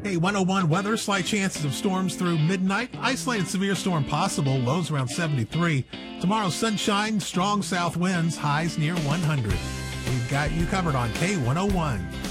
Hey, 101 weather, slight chances of storms through midnight. Isolated severe storm possible, lows around 73. Tomorrow, sunshine, strong south winds, highs near 100. We've got you covered on K101.